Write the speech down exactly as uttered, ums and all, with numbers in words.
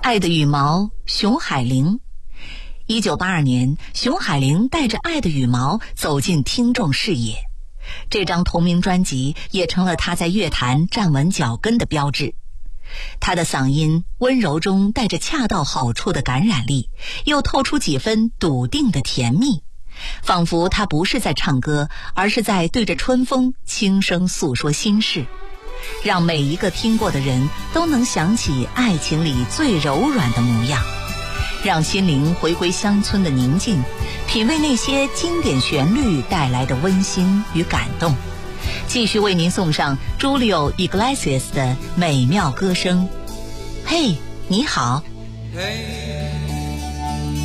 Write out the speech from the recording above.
爱的羽毛，熊海玲。一九八二年，熊海玲带着《爱的羽毛》走进听众视野，这张同名专辑也成了她在乐坛站稳脚跟的标志。她的嗓音温柔中带着恰到好处的感染力，又透出几分笃定的甜蜜，仿佛她不是在唱歌，而是在对着春风轻声诉说心事，让每一个听过的人都能想起爱情里最柔软的模样，让心灵回归乡村的宁静，品味那些经典旋律带来的温馨与感动。继续为您送上 Julio Iglesias 的美妙歌声。嘿，你好。 Hey